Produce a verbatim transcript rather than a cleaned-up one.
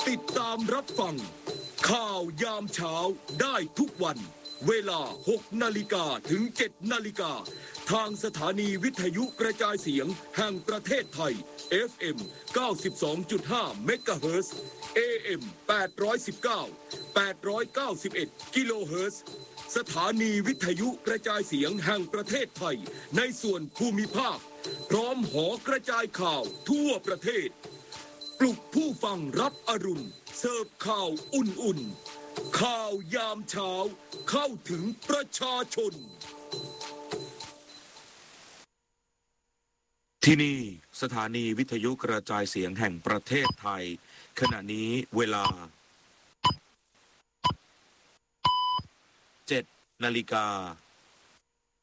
ติดตามรับฟังข่าวยามเช้าได้ทุกวันเวลาหกนาฬิกาถึงเจ็ดนาฬิกาทางสถานีวิทยุกระจายเสียงแห่งประเทศไทย เอฟ เอ็ม เก้าสิบสองจุดห้า เมกะเฮิรตซ์ เอ เอ็ม แปดร้อยสิบเก้า แปดร้อยเก้าสิบเอ็ด กิโลเฮิรตซ์ สถานีวิทยุกระจายเสียงแห่งประเทศไทยในส่วนภูมิภาคพร้อมหอกระจายข่าวทั่วประเทศปลุกผู้ฟังรับอรุณเสิร์ฟข่าวอุ่นๆข่าวยามเช้าเข้าถึงประชาชนที่นี่สถานีวิทยุกระจายเสียงแห่งประเทศไทยขณะนี้เวลาเจ็ดนาฬิกา